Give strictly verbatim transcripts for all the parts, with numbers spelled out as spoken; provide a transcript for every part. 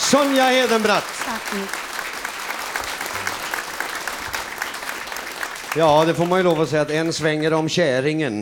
Sonja Hedenbratt. Tack. Ja, det får man ju lov att säga att en svänger om käringen.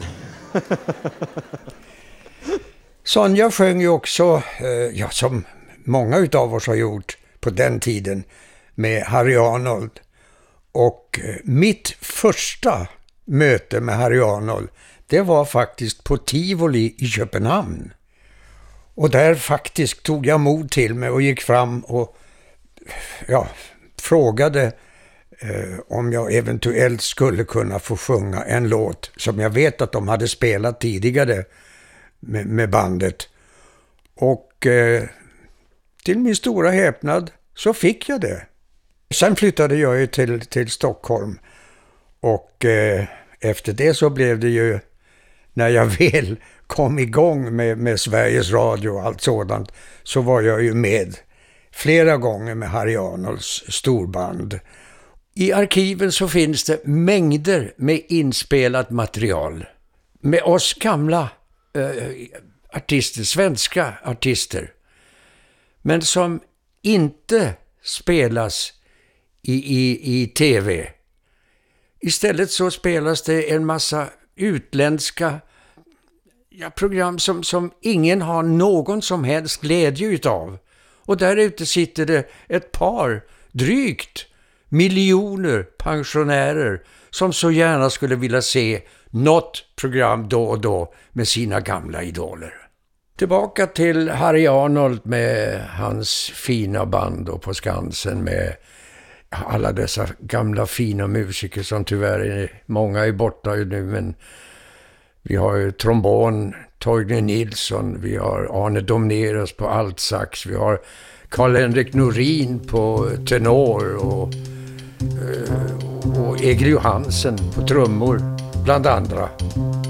Sonja sjöng ju också, eh, ja, som många utav oss har gjort på den tiden, med Harry Arnold. Och eh, mitt första möte med Harry Arnold, det var faktiskt på Tivoli i Köpenhamn. Och där faktiskt tog jag mod till mig och gick fram och ja, frågade eh, om jag eventuellt skulle kunna få sjunga en låt som jag vet att de hade spelat tidigare med, med bandet. Och eh, till min stora häpnad så fick jag det. Sen flyttade jag ju till, till Stockholm och eh, efter det så blev det ju, när jag väl kom igång med, med Sveriges Radio och allt sådant, så var jag ju med flera gånger med Harry Arnolds storband. I arkiven så finns det mängder med inspelat material med oss gamla eh, artister, svenska artister, men som inte spelas i, i, i tv. Istället så spelas det en massa utländska ja, program som, som ingen har någon som helst glädje utav. Och där ute sitter det ett par, drygt miljoner pensionärer som så gärna skulle vilja se något program då och då med sina gamla idoler. Tillbaka till Harry Arnold med hans fina band och på Skansen med alla dessa gamla fina musiker som tyvärr är, många är borta nu, men vi har ju trombon, Torgny Nilsson, vi har Arne Domneras på altsax, vi har Karl-Henrik Norin på tenor och, och Egil Johansen på trummor, bland andra.